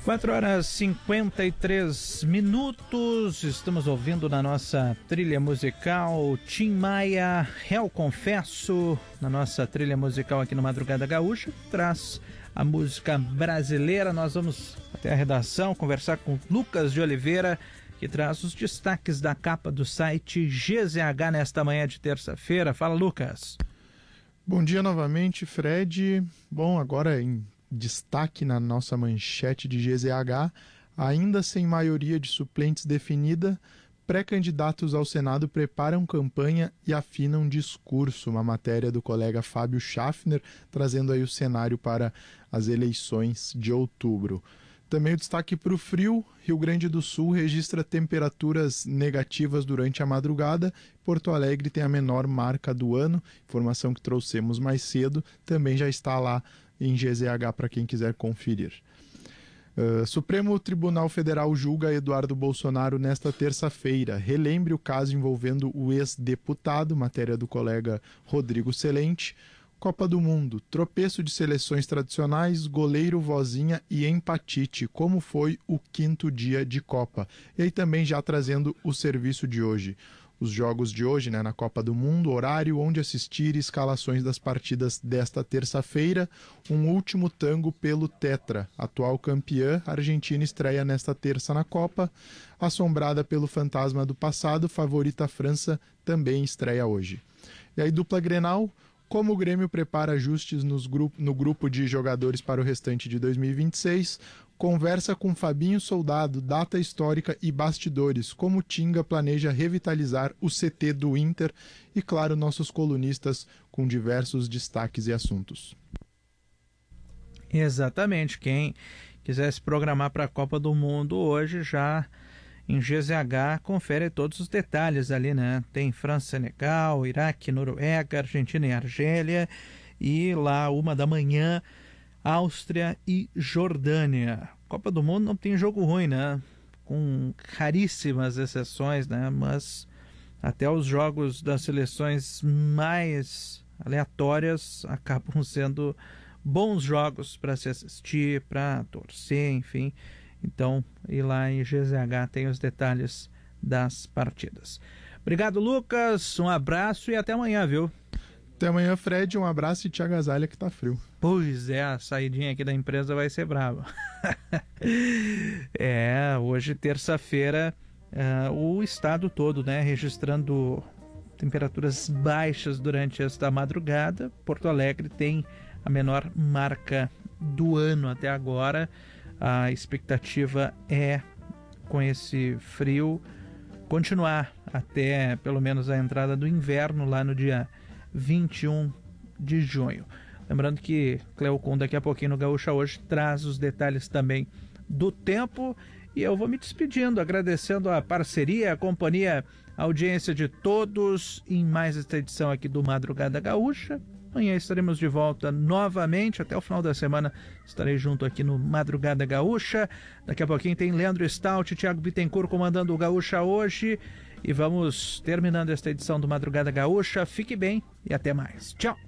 4h53, estamos ouvindo na nossa trilha musical Tim Maia, Réu Confesso, na nossa trilha musical aqui no Madrugada Gaúcha, traz a música brasileira. Nós vamos até a redação conversar com Lucas de Oliveira, que traz os destaques da capa do site GZH nesta manhã de terça-feira. Fala, Lucas. Bom dia novamente, Fred. Bom, agora em destaque na nossa manchete de GZH, ainda sem maioria de suplentes definida, pré-candidatos ao Senado preparam campanha e afinam discurso. Uma matéria do colega Fábio Schaffner, trazendo aí o cenário para as eleições de outubro. Também o destaque para o frio: Rio Grande do Sul registra temperaturas negativas durante a madrugada. Porto Alegre tem a menor marca do ano. Informação que trouxemos mais cedo, também já está lá em GZH para quem quiser conferir. Supremo Tribunal Federal julga Eduardo Bolsonaro nesta terça-feira. Relembre o caso envolvendo o ex-deputado, matéria do colega Rodrigo Celente. Copa do Mundo, tropeço de seleções tradicionais, goleiro, vozinha e empatite. Como foi o quinto dia de Copa? E aí também já trazendo o serviço de hoje. Os jogos de hoje, na Copa do Mundo, horário, onde assistir, escalações das partidas desta terça-feira. Um último tango pelo Tetra. Atual campeã, a Argentina estreia nesta terça na Copa. Assombrada pelo fantasma do passado, favorita França também estreia hoje. E aí, dupla Grenal. Como o Grêmio prepara ajustes no grupo de jogadores para o restante de 2026, conversa com Fabinho Soldado, data histórica e bastidores, como o Tinga planeja revitalizar o CT do Inter e, claro, nossos colunistas com diversos destaques e assuntos. Exatamente, quem quiser se programar para a Copa do Mundo hoje já em GZH, confere todos os detalhes ali, né? Tem França, Senegal, Iraque, Noruega, Argentina e Argélia. E lá, 1h, Áustria e Jordânia. Copa do Mundo não tem jogo ruim, né? Com raríssimas exceções, né? Mas até os jogos das seleções mais aleatórias acabam sendo bons jogos para se assistir, para torcer, enfim. Então, e lá em GZH tem os detalhes das partidas. Obrigado, Lucas, um abraço e até amanhã, viu? Até amanhã, Fred, um abraço e te agasalha que tá frio. Pois é, a saidinha aqui da empresa vai ser brava. Hoje, terça-feira, o estado todo, né, registrando temperaturas baixas durante esta madrugada. Porto Alegre tem a menor marca do ano até agora. A expectativa é, com esse frio, continuar até pelo menos a entrada do inverno lá no dia 21 de junho. Lembrando que Cleocon daqui a pouquinho no Gaúcha Hoje traz os detalhes também do tempo. E eu vou me despedindo, agradecendo a parceria, a companhia, a audiência de todos em mais esta edição aqui do Madrugada Gaúcha. Amanhã estaremos de volta novamente, até o final da semana estarei junto aqui no Madrugada Gaúcha. Daqui a pouquinho tem Leandro Stout e Thiago Bittencourt comandando o Gaúcha Hoje. E vamos terminando esta edição do Madrugada Gaúcha. Fique bem e até mais. Tchau!